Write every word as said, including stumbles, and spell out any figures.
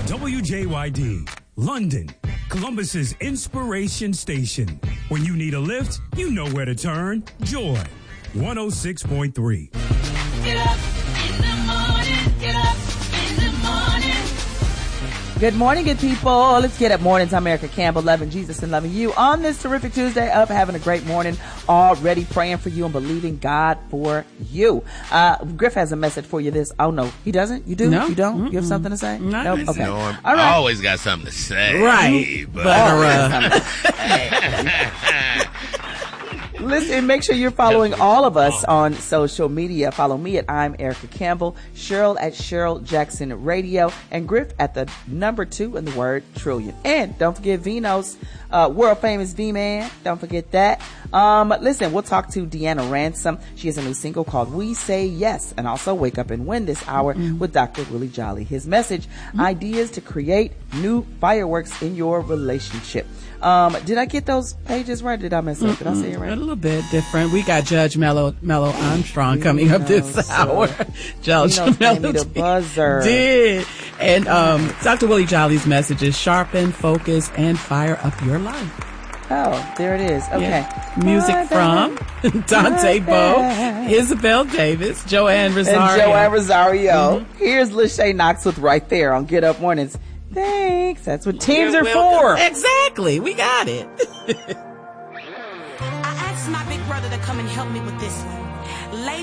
W J Y D, London, Columbus's inspiration station. When you need a lift, you know where to turn. Joy, one oh six point three. Get up in the morning, get up in the morning. Good morning, good people. Let's get up mornings. I'm Erica Campbell, loving Jesus and loving you on this terrific Tuesday of having a great morning, already praying for you and believing God for you. Uh, Griff has a message for you this. Oh, no, he doesn't? You do? No. You don't? Mm-mm. You have something to say? No. Nope? Okay. No, I'm- All right. I always got something to say. Right. But, But, uh, Listen, make sure you're following all of us on social media. Follow me at I'm Erica Campbell, Cheryl at Cheryl Jackson Radio, and Griff at the number two in the word trillion. And don't forget Vino's uh, world famous V-Man. Don't forget that. Um, listen, we'll talk to Deanna Ransom. She has a new single called We Say Yes, and also Wake Up and Win this hour mm-hmm. with Doctor Willie Jolly. His message, mm-hmm. ideas to create new fireworks in your relationship. Um, did I get those pages right? Did I mess up? Did I say it right? A little bit different. We got Judge Mello, Mello Armstrong coming up this so hour. Judge Mello the buzzer. did. And um, Doctor Willie Jolly's message is sharpen, focus, and fire up your life. Oh, there it is. Okay. Yeah. Music from Dante Bowe, Isabel Davis, Joanne Rosario. And Joanne Rosario. Mm-hmm. Here's Lachey Knox with Right There on Get Up Mornings. Thanks. That's what teams You're are welcome. for. Exactly. We got it. I asked my big brother to come and help me with this one. Ladies